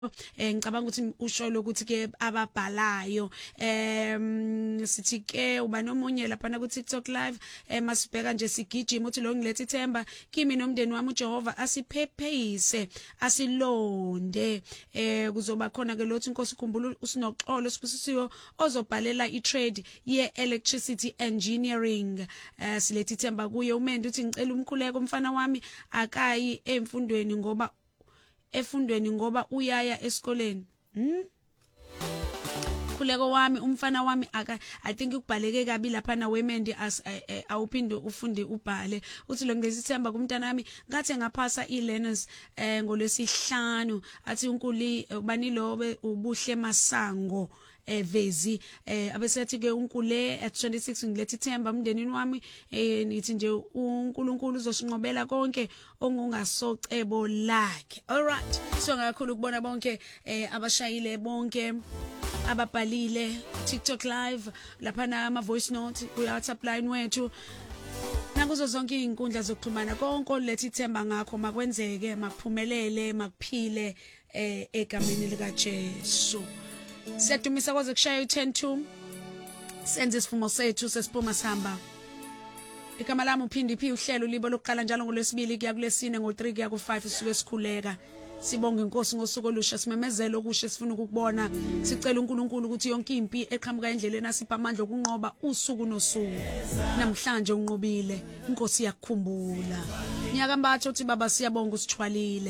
ngicabanga ukuthi usho ukuthi ke ababhalayo sithi ke uba nomunye lapha na ku TikTok live masibheka nje sigijima uthi lo ngilethe ithemba kimi nomndeni wami uJehova asiphepheyise asilonde kuzoba khona ke lothi inkosi ikhumbula usinoxolo sibusisiwe ozobhalela itrade ye electricity engineering silethi ithemba kuye uMendi uthi ngicela umkhuleko umfana wami akayi efundweni ngoba uyaya esikoleni khuleko wami umfana wami I think ukubhaleke kabi lapha na wemendi awuphinde ufunde ubhale uthi lo ngesithemba kumntana wami ngathi ngaphasa e-learners ngolwesihlanu athi unkuli banilobe ubuhle masango vezi abesethi ke unkule at 26 ngilethe ithemba umndenini wami nithi nje uNkulunkulu uzosinqobela konke ongungasocebo lakhe. All right, so ngakhulu ukubona bonke abashayile bonke ababhalile TikTok live lapha na ama voice note ku WhatsApp line wethu nakuzo zonke izinkundla zokuxhumana konke lethi ithemba ngakho makwenzeke makuphumelele makuphile egameni lika Jesu. Siyadumisa kwaze kushaya u10:02 senze isifumo sethu sesiphuma sihamba igama lami uphindi phi uhlelo libo lokuqala njalo ngolwesibili kuya kulesine ngo3 kuya ku5 sisuke sikhuleka sibonga inkosi ngosuku olusha simemezelo okushe sifuna ukubona sicela uNkulunkulu ukuthi yonke impi eqhamuka endleleni asipha amandla okunqoba usuku nosuku namhlanje unqobile inkosi yakukhumbula nyaka mbatho uthi baba siyabonga usithwalile